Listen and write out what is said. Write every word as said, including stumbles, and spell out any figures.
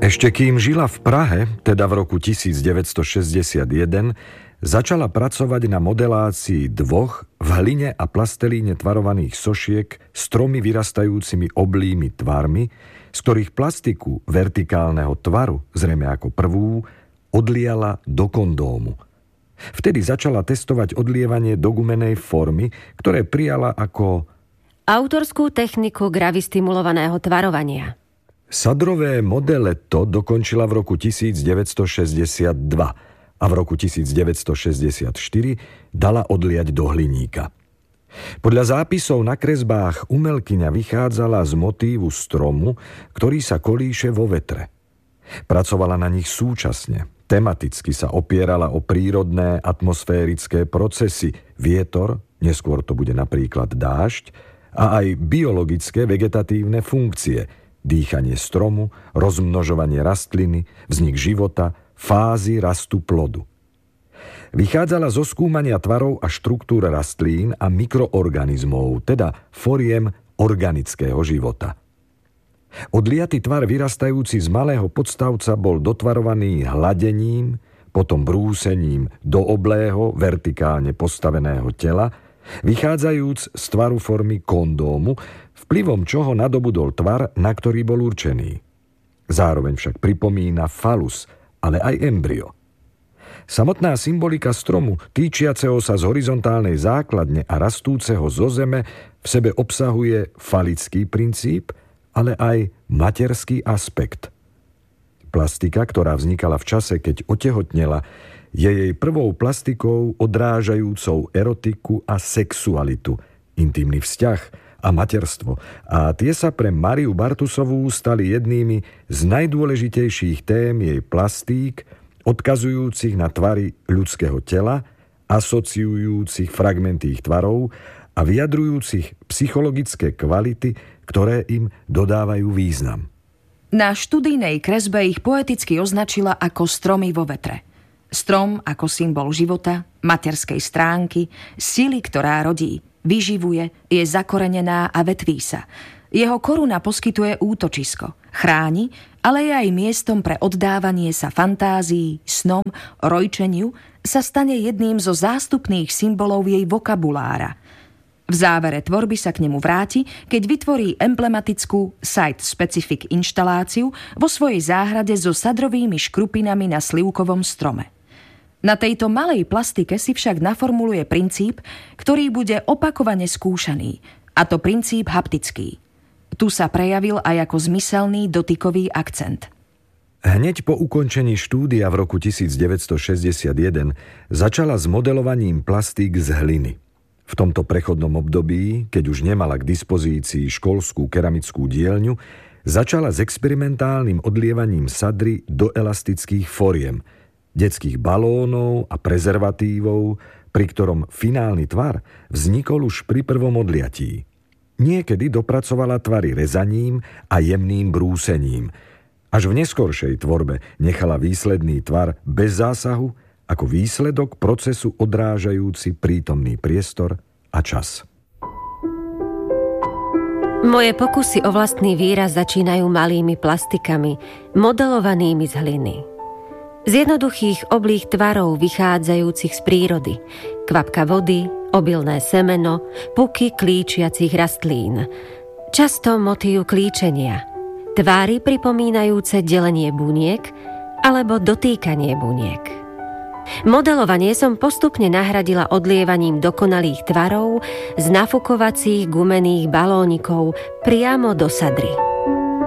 Ešte kým žila v Prahe, teda v roku devätnásťstošesťdesiatjeden, začala pracovať na modelácii dvoch v hline a plastelíne tvarovaných sošiek s tromi vyrastajúcimi oblými tvarmi, z ktorých plastiku vertikálneho tvaru, zrejme ako prvú, odliala do kondómu. Vtedy začala testovať odlievanie do gumenej formy, ktoré prijala ako autorskú techniku gravistimulovaného tvarovania. Sadrové modeletto dokončila v roku devätnásťstošesťdesiatdva a v roku devätnásťstošesťdesiatštyri dala odliať do hliníka. Podľa zápisov na kresbách umelkyňa vychádzala z motívu stromu, ktorý sa kolíše vo vetre. Pracovala na nich súčasne. Tematicky sa opierala o prírodné atmosférické procesy, vietor, neskôr to bude napríklad dážď, a aj biologické vegetatívne funkcie, dýchanie stromu, rozmnožovanie rastliny, vznik života, fázy rastu plodu. Vychádzala zo skúmania tvarov a štruktúr rastlín a mikroorganizmov, teda foriem organického života. Odliatý tvar vyrastajúci z malého podstavca bol dotvarovaný hladením, potom brúsením do oblého, vertikálne postaveného tela, vychádzajúc z tvaru formy kondómu, vplyvom čoho nadobudol tvar, na ktorý bol určený. Zároveň však pripomína falus, ale aj embryo. Samotná symbolika stromu, týčiaceho sa z horizontálnej základne a rastúceho zo zeme, v sebe obsahuje falický princíp, ale aj materský aspekt. Plastika, ktorá vznikala v čase, keď otehotnela, je jej prvou plastikou odrážajúcou erotiku a sexualitu, intimný vzťah a materstvo. A tie sa pre Mariu Bartusovú stali jednými z najdôležitejších tém jej plastík, odkazujúcich na tvary ľudského tela, asociujúcich fragmenty ich tvarov a vyjadrujúcich psychologické kvality, ktoré im dodávajú význam. Na študijnej kresbe ich poeticky označila ako stromy vo vetre. Strom ako symbol života, materskej stránky, sily, ktorá rodí, vyživuje, je zakorenená a vetví sa. Jeho koruna poskytuje útočisko, chráni, ale je aj miestom pre oddávanie sa fantázií, snom, rojčeniu, sa stane jedným zo zástupných symbolov jej vokabulára. V závere tvorby sa k nemu vráti, keď vytvorí emblematickú site-specific inštaláciu vo svojej záhrade so sadrovými škrupinami na slivkovom strome. Na tejto malej plastike si však naformuluje princíp, ktorý bude opakovane skúšaný, a to princíp haptický. Tu sa prejavil aj ako zmyselný dotykový akcent. Hneď po ukončení štúdia v roku devätnásťstošesťdesiatjeden začala s modelovaním plastík z hliny. V tomto prechodnom období, keď už nemala k dispozícii školskú keramickú dielňu, začala s experimentálnym odlievaním sadry do elastických foriem, detských balónov a prezervatívov, pri ktorom finálny tvar vznikol už pri prvom odliatí. Niekedy dopracovala tvary rezaním a jemným brúsením. Až v neskoršej tvorbe nechala výsledný tvar bez zásahu ako výsledok procesu odrážajúci prítomný priestor a čas. Moje pokusy o vlastný výraz začínajú malými plastikami, modelovanými z hliny. Z jednoduchých oblých tvarov vychádzajúcich z prírody, kvapka vody, obilné semeno, puky klíčiacich rastlín. Často motív klíčenia, tvári pripomínajúce delenie buniek alebo dotýkanie buniek. Modelovanie som postupne nahradila odlievaním dokonalých tvarov z nafukovacích gumených balónikov priamo do sadry.